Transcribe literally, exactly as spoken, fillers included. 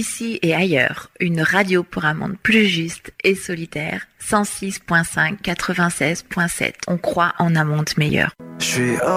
Ici et ailleurs, une radio pour un monde plus juste et solidaire. cent six virgule cinq, quatre-vingt-seize virgule sept. On croit en un monde meilleur. Je suis